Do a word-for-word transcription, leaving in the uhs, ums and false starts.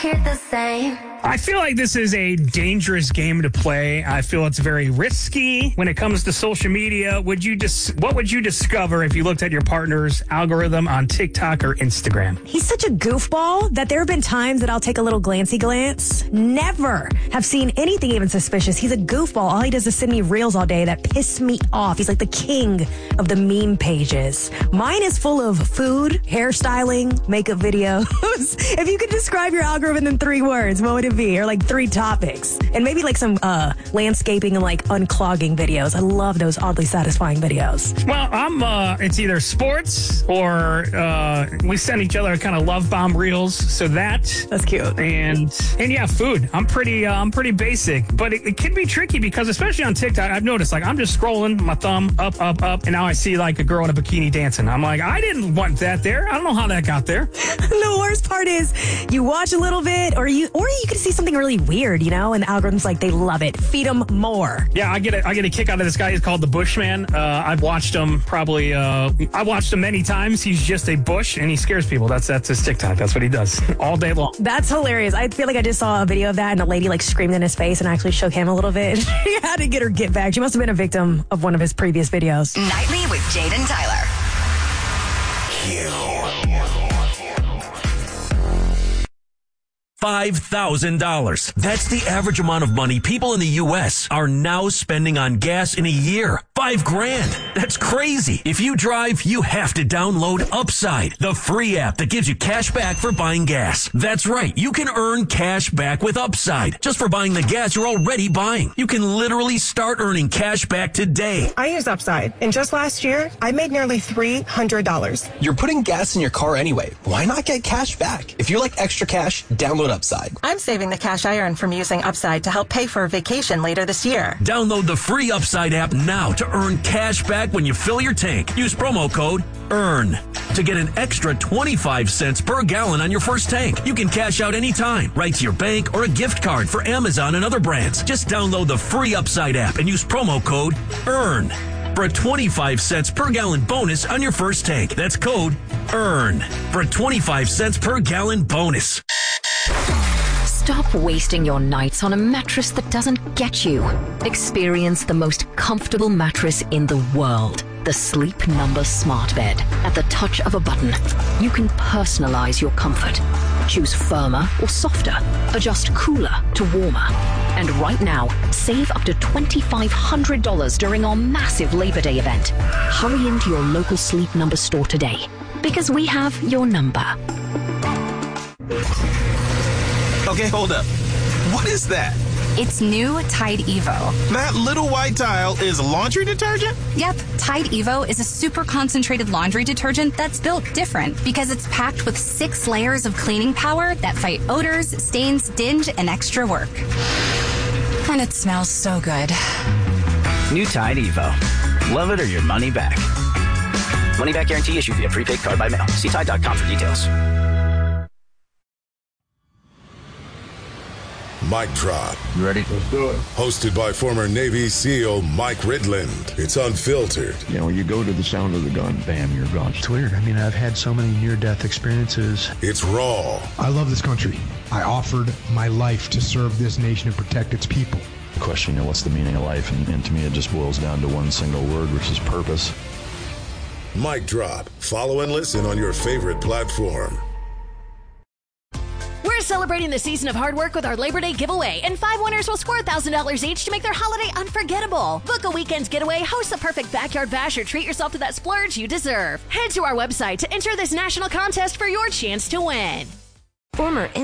hear the same. I feel like this is a dangerous game to play. I feel it's very risky when it comes to social media. Would you dis- what would you discover if you looked at your partner's algorithm on TikTok or Instagram? He's such a goofball that there have been times that I'll take a little glancy glance. Never have seen anything even suspicious. He's a goofball. All he does is send me reels all day that piss me off. He's like the king of the meme pages. Mine is full of food, hairstyling, makeup videos. If you could describe your algorithm in three words, what would it be? Or like three topics. And maybe like some uh, landscaping and like unclogging videos. I love those oddly satisfying videos. Well, I'm, uh, it's either sports or uh, we send each other kind of love bomb reels. So that. That's cute. And, and yeah, food. I'm pretty, uh, I'm pretty basic. But it, it can be tricky because especially on TikTok, I've noticed like I'm just scrolling my thumb up, up, up. And now I see like a girl in a bikini dancing. I'm like, I didn't want that there. I don't know how that got there. The worst part is you watch a little bit or you, or you can see something really weird, you know, and the algorithm's like, they love it. Feed them more. Yeah, I get a, I get a kick out of this guy. He's called the Bushman. Uh, I've watched him probably, uh, I watched him many times. He's just a bush and he scares people. That's that's his TikTok. That's what he does all day long. That's hilarious. I feel like I just saw a video of that and a lady like screamed in his face and actually shook him a little bit. She had to get her get back. She must have been a victim of one of his previous videos. Nightly with Jaden Tyler. five thousand dollars. That's the average amount of money people in the U S are now spending on gas in a year. Five grand. That's crazy. If you drive, you have to download Upside, the free app that gives you cash back for buying gas. That's right. You can earn cash back with Upside just for buying the gas you're already buying. You can literally start earning cash back today. I use Upside, and just last year, I made nearly three hundred dollars. You're putting gas in your car anyway. Why not get cash back? If you like extra cash, download Upside. I'm saving the cash I earn from using Upside to help pay for a vacation later this year. Download the free Upside app now to earn cash back when you fill your tank. Use promo code EARN to get an extra twenty-five cents per gallon on your first tank. You can cash out anytime, right to your bank or a gift card for Amazon and other brands. Just download the free Upside app and use promo code EARN for a twenty-five cents per gallon bonus on your first tank. That's code EARN for a twenty-five cents per gallon bonus. Stop wasting your nights on a mattress that doesn't get you. Experience the most comfortable mattress in the world. The Sleep Number Smart Bed. At the touch of a button, you can personalize your comfort. Choose firmer or softer. Adjust cooler to warmer. And right now, save up to twenty-five hundred dollars during our massive Labor Day event. Hurry into your local Sleep Number store today, because we have your number. Okay, hold up. What is that? It's new Tide Evo. That little white tile is laundry detergent? Yep, Tide Evo is a super concentrated laundry detergent that's built different because it's packed with six layers of cleaning power that fight odors, stains, dinge, and extra work. And it smells so good. New Tide Evo. Love it or your money back. Money back guarantee issued via prepaid card by mail. See Tide dot com for details. Mic Drop. You ready? Let's do it. Hosted by former Navy SEAL Mike Ridland. It's unfiltered. You know, when you go to the sound of the gun, bam, you're gone. It's weird. I mean, I've had so many near-death experiences. It's raw. I love this country. I offered my life to serve this nation and protect its people. The question, you know, what's the meaning of life? And, and to me, it just boils down to one single word, which is purpose. Mic Drop. Follow and listen on your favorite platform. We're celebrating the season of hard work with our Labor Day giveaway, and five winners will score one thousand dollars each to make their holiday unforgettable. Book a weekend's getaway, host a perfect backyard bash, or treat yourself to that splurge you deserve. Head to our website to enter this national contest for your chance to win. Former